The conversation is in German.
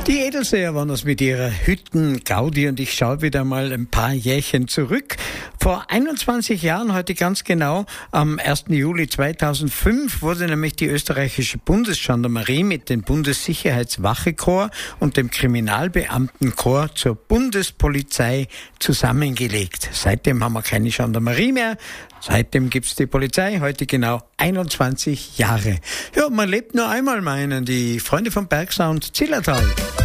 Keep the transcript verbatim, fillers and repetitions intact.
Die Edelseher waren das mit ihrer Hütten-Gaudi und ich schaue wieder mal ein paar Jährchen zurück. Vor einundzwanzig Jahren, heute ganz genau, am ersten Juli zweitausendfünf wurde nämlich die österreichische Bundesgendarmerie mit dem Bundessicherheitswachekorps und dem Kriminalbeamtenkorps zur Bundespolizei zusammengelegt. Seitdem haben wir keine Gendarmerie mehr. Seitdem gibt's die Polizei, heute genau einundzwanzig Jahre. Ja, man lebt nur einmal, meinen die Freunde vom Bergsound Zillertal.